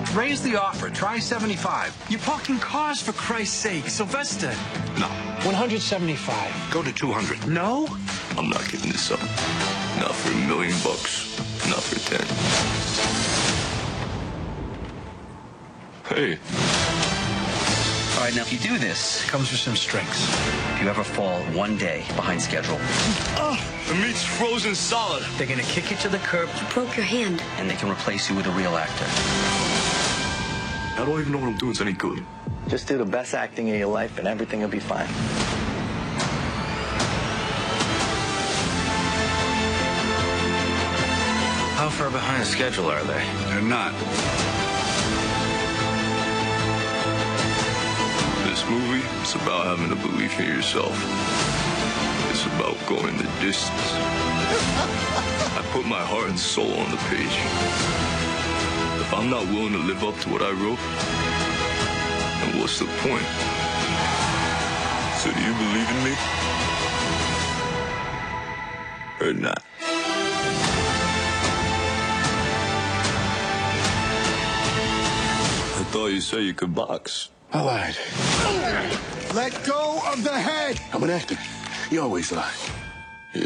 Raise the offer. Try 75. You're parking cars, for Christ's sake. Sylvester. No. 175. Go to 200. No? I'm not giving this up. Not for $1 million. Not for 10. Hey. All right, now, if you do this, comes with some strings. If you ever fall one day behind schedule, The meat's frozen solid. they're going to kick you to the curb, You broke your hand. and they can replace you with a real actor. I don't even know what I'm doing is any good. Just do the best acting of your life and everything will be fine. How far behind schedule are they? They're not. This movie is about having a belief in yourself. It's about going the distance. I put my heart and soul on the page. If I'm not willing to live up to what I wrote, then what's the point? So do you believe in me? Or not? I thought you said you could box. I lied. Let go of the head. I'm an actor. You always lie. Yeah.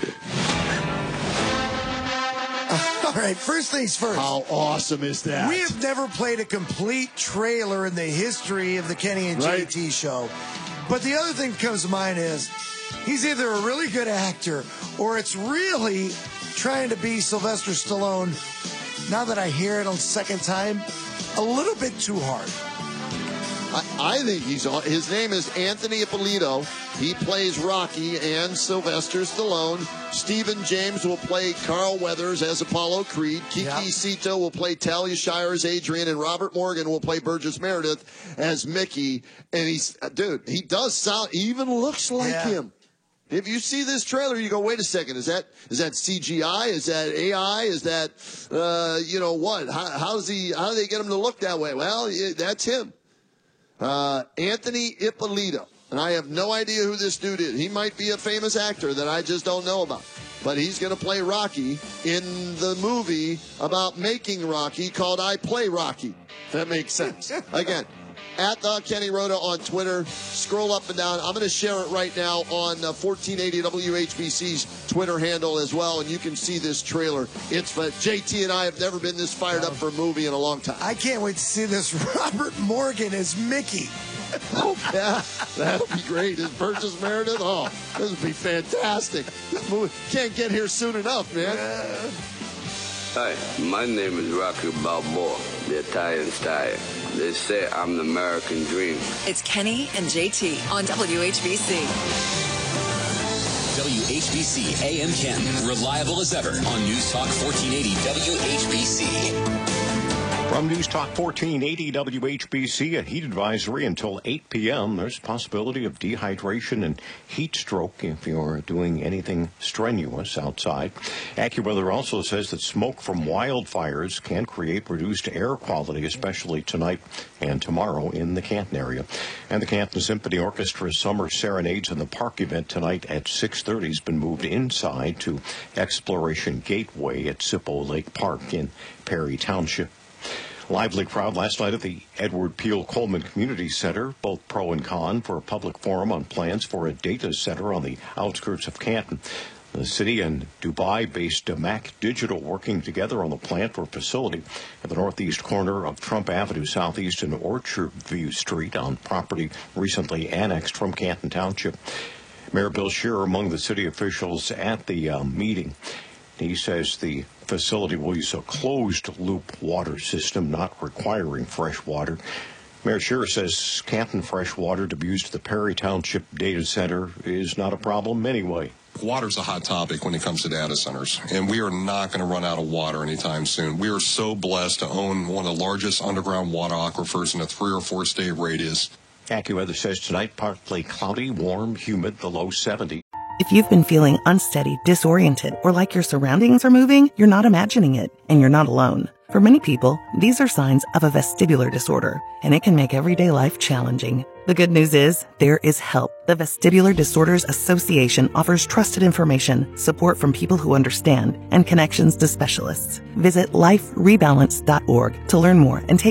All right, first things first. How awesome is that? We have never played a complete trailer in the history of the Kenny and Right. JT show. But the other thing that comes to mind is he's either a really good actor or it's really trying to be Sylvester Stallone. Now that I hear it on second time, a little bit too hard. I think he's on. His name is Anthony Ippolito. He plays Rocky and Sylvester Stallone. Stephen James will play Carl Weathers as Apollo Creed. Kiki Sito will play Talia Shire as Adrian, and Robert Morgan will play Burgess Meredith as Mickey. And he does sound, he even looks like him. If you see this trailer, you go, wait a second, is that CGI? Is that AI? Is that, what? How do they get him to look that way? Well, that's him. Anthony Ippolito. And I have no idea who this dude is. He might be a famous actor that I just don't know about. But he's going to play Rocky in the movie about making Rocky called I Play Rocky. If that makes sense. Again, at the Kenny Rhoda on Twitter. Scroll up and down. I'm going to share it right now on 1480 WHBC's Twitter handle as well, and you can see this trailer. It's JT and I have never been this fired up for a movie in a long time. I can't wait to see this Robert Morgan as Mickey. Oh, yeah, that'll be great. As Burgess Meredith, this would be fantastic. This movie can't get here soon enough, man. Hi, my name is Rocky Balboa, the Italian Stallion. They say I'm the American dream. It's Kenny and JT on WHBC. WHBC AM Ken, reliable as ever on News Talk 1480 WHBC. From News Talk 1480 WHBC, a heat advisory until 8 p.m. There's a possibility of dehydration and heat stroke if you're doing anything strenuous outside. AccuWeather also says that smoke from wildfires can create reduced air quality, especially tonight and tomorrow in the Canton area. And the Canton Symphony Orchestra's Summer Serenades in the Park event tonight at 6:30 has been moved inside to Exploration Gateway at Sippo Lake Park in Perry Township. Lively crowd last night at the Edward Peale Coleman Community Center, both pro and con, for a public forum on plans for a data center on the outskirts of Canton. The city and Dubai-based Mac Digital working together on the plan for a facility at the northeast corner of Trump Avenue, southeast and Orchard View Street on property recently annexed from Canton Township. Mayor Bill Scherer among the city officials at the meeting. He says the facility will use a closed-loop water system, not requiring fresh water. Mayor Scherer says Canton fresh water to be used at the Perry Township Data Center is not a problem anyway. Water's a hot topic when it comes to data centers, and we are not going to run out of water anytime soon. We are so blessed to own one of the largest underground water aquifers in a 3 or 4 state radius. AccuWeather says tonight partly cloudy, warm, humid, the low 70. If you've been feeling unsteady, disoriented, or like your surroundings are moving, you're not imagining it, and you're not alone. For many people, these are signs of a vestibular disorder, and it can make everyday life challenging. The good news is, there is help. The Vestibular Disorders Association offers trusted information, support from people who understand, and connections to specialists. Visit liferebalance.org to learn more and take